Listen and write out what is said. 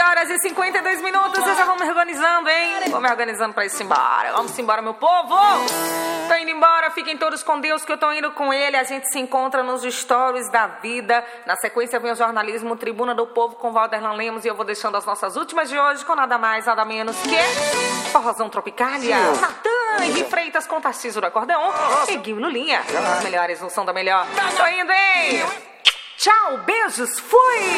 9h52. Eu já vou me organizando, hein? Vou me organizando pra ir embora. Vamos embora, meu povo! Tô indo embora, fiquem todos com Deus que eu tô indo com ele. A gente se encontra nos stories da vida. Na sequência vem o jornalismo Tribuna do Povo com Valderlan Lemos. E eu vou deixando as nossas últimas de hoje com nada mais, nada menos que Forrozão Tropicália, Natan e Freitas com Tarcísio do Acordeon e Gil Lulinha. Os melhores não são da melhor. Tô indo, hein? Tchau, beijos, fui!